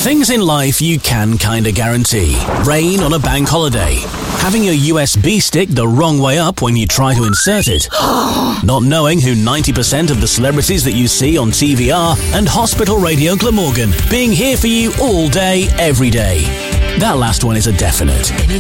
Things in life you can kinda guarantee. Rain on a bank holiday. Having your USB stick the wrong way up when you try to insert it. Not knowing who 90% of the celebrities that you see on TV are. And Hospital Radio Glamorgan being here for you all day, every day. That last one is a definite.